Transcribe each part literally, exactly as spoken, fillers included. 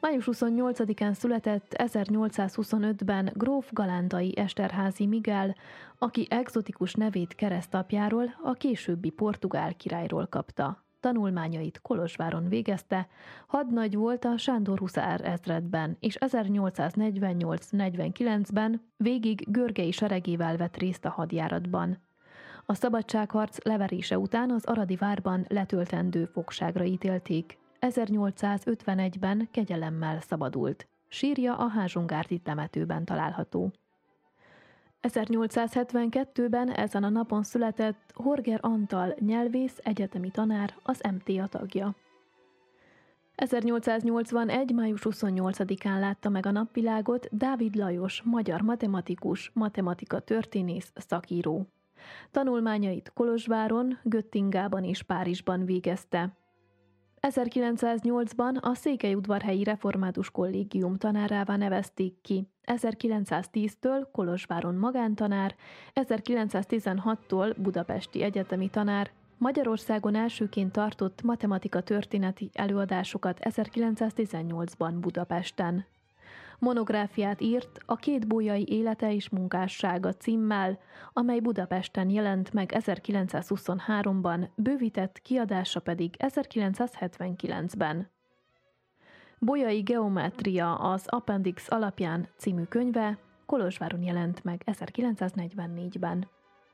május huszonnyolcadikán született ezernyolcszázhuszonötben gróf galándai Esterházy Miguel, aki egzotikus nevét keresztapjáról, a későbbi portugál királyról kapta. Tanulmányait Kolozsváron végezte, hadnagy volt a Sándor huszár ezredben, és ezernyolcszáznegyvennyolc-negyvenkilencben végig Görgei seregével vett részt a hadjáratban. A szabadságharc leverése után az aradi várban letöltendő fogságra ítélték. ezernyolcszázötvenegyben kegyelemmel szabadult. Sírja a Házsongárdi temetőben található. ezernyolcszázhetvenkettőben ezen a napon született Horger Antal nyelvész, egyetemi tanár, az em té á tagja. ezernyolcszáznyolcvanegy. május huszonnyolcadikán látta meg a napvilágot Dávid Lajos, magyar matematikus, matematika történész, szakíró. Tanulmányait Kolozsváron, Göttingában és Párizsban végezte. ezerkilencszáznyolcban a Székelyudvarhelyi Református Kollégium tanárává nevezték ki, ezerkilencszáztíztől Kolozsváron magántanár, ezerkilencszáztizenhattól budapesti egyetemi tanár, Magyarországon elsőként tartott matematika történeti előadásokat ezerkilencszáztizennyolcban Budapesten. Monográfiát írt a Két bolyai élete és munkássága címmel, amely Budapesten jelent meg ezerkilencszázhuszonháromban, bővített kiadása pedig ezerkilencszázhetvenkilencben. Bolyai geometria az Appendix alapján című könyve Kolozsváron jelent meg ezerkilencszáznegyvennégyben.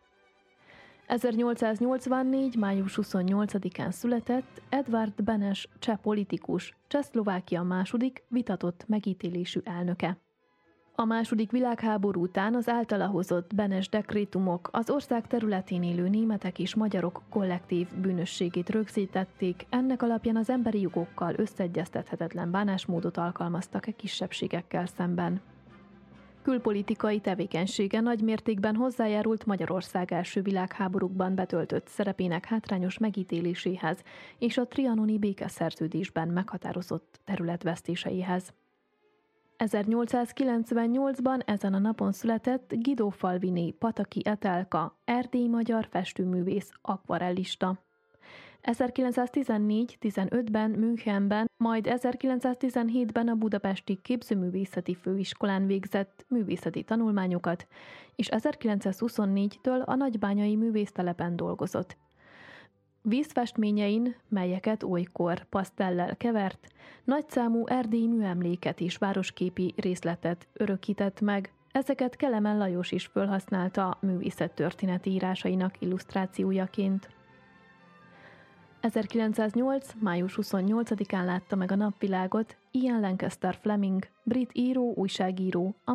ezernyolcszáznyolcvannégy. május huszonnyolcadikán született Edvard Benes cseh politikus, Csehszlovákia második vitatott megítélésű elnöke. A második világháború után az általa hozott Benes dekrétumok az ország területén élő németek és magyarok kollektív bűnösségét rögzítették, ennek alapján az emberi jogokkal összeegyeztethetetlen bánásmódot alkalmaztak e kisebbségekkel szemben. Külpolitikai tevékenysége nagy mértékben hozzájárult Magyarország első világháborúkban betöltött szerepének hátrányos megítéléséhez és a trianoni békeszerződésben meghatározott területvesztéseihez. ezernyolcszázkilencvennyolcban ezen a napon született Guido Falvini Pataki Etelka, erdélyi magyar festőművész, akvarellista. ezerkilencszáztizennégy-tizenötben Münchenben, majd ezerkilencszáztizenhétben a Budapesti Képzőművészeti Főiskolán végzett művészeti tanulmányokat, és ezerkilencszázhuszonnégytől a nagybányai művésztelepen dolgozott. Vízfestményein, melyeket olykor pasztellel kevert, nagyszámú erdélyi műemléket és városképi részletet örökített meg, ezeket Kelemen Lajos is felhasználta művészettörténeti írásainak illusztrációjaként. ezerkilencszáznyolc. május huszonnyolcadikán látta meg a napvilágot Ian Lancaster Fleming, brit író, újságíró,